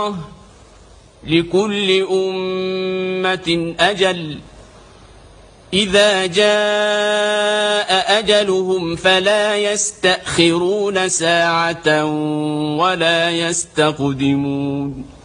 لكل أمة أجل إذا جاء أجلهم فلا يستأخرون ساعة ولا يستقدمون